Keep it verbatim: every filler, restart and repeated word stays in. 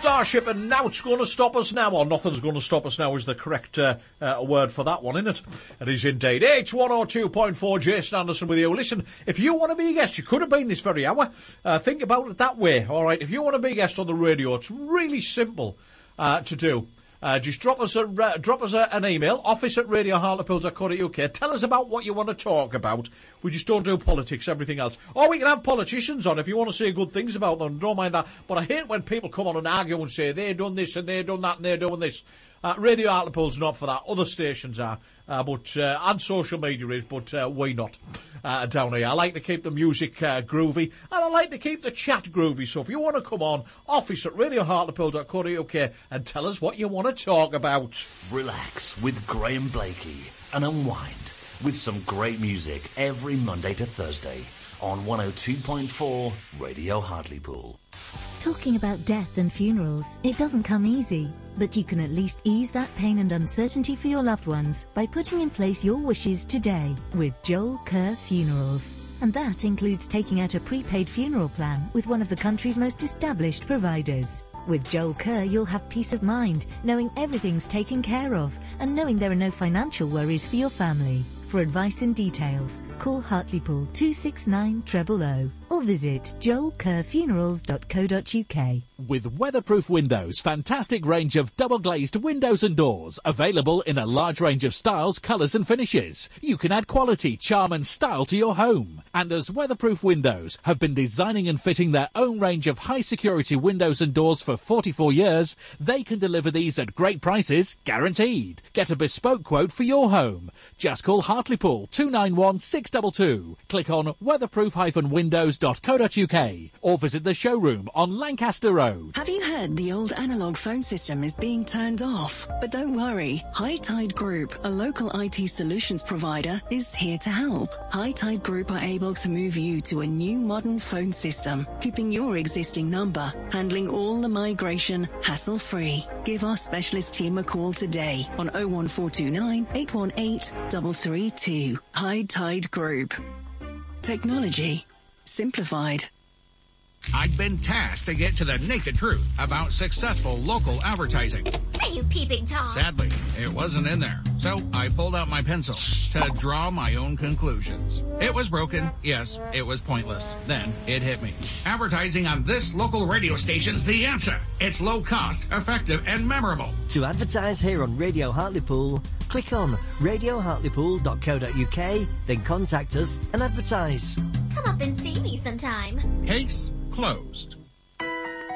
Starship and Nout's going to stop us now, or nothing's going to stop us now is the correct uh, uh, word for that one, isn't it? It is indeed. H one oh two point four, Jason Anderson with you. Listen, if you want to be a guest, you could have been this very hour. Uh, think about it that way, all right? If you want to be a guest on the radio, it's really simple uh, to do. Uh, just drop us a uh, drop us a, an email, office at radio hartlepool dot co dot uk. Tell us about what you want to talk about. We just don't do politics, everything else. Or we can have politicians on if you want to say good things about them. Don't mind that. But I hate when people come on and argue and say they've done this and they've done that and they're doing this. Uh, Radio Hartlepool's not for that. Other stations are. Uh, but uh, and social media is, but uh, we not uh, down here. I like to keep the music uh, groovy, and I like to keep the chat groovy. So if you want to come on, office at radio hartlepool dot co dot uk and tell us what you want to talk about. Relax with Graham Blakey and unwind with some great music every Monday to Thursday on one oh two point four Radio Hartlepool. Talking about death and funerals, it doesn't come easy, but you can at least ease that pain and uncertainty for your loved ones by putting in place your wishes today with Joel Kerr Funerals. And that includes taking out a prepaid funeral plan with one of the country's most established providers. With Joel Kerr, you'll have peace of mind, knowing everything's taken care of and knowing there are no financial worries for your family. For advice and details, call Hartlepool two six nine zero zero zero or visit joel kerr funerals dot co dot uk. With Weatherproof Windows, fantastic range of double-glazed windows and doors, available in a large range of styles, colours and finishes. You can add quality, charm and style to your home. And as Weatherproof Windows have been designing and fitting their own range of high-security windows and doors for forty-four years, they can deliver these at great prices, guaranteed. Get a bespoke quote for your home. Just call Hartlepool two nine one six two two. Click on weatherproof dash windows dot co dot uk or visit the showroom on Lancaster Road. Have you heard the old analogue phone system is being turned off? But don't worry, High Tide Group, a local I T solutions provider, is here to help. High Tide Group are able to move you to a new modern phone system, keeping your existing number, handling all the migration hassle-free. Give our specialist team a call today on oh one four two nine, eight one eight, three three two. High Tide Group. Technology simplified. I'd been tasked to get to the naked truth about successful local advertising. Are you peeping Tom? Sadly, it wasn't in there. So I pulled out my pencil to draw my own conclusions. It was broken. Yes, it was pointless. Then it hit me. Advertising on this local radio station's the answer. It's low cost, effective, and memorable. To advertise here on Radio Hartlepool, click on radio hartlepool dot co dot uk, then contact us and advertise. Come up and see me sometime. Case closed.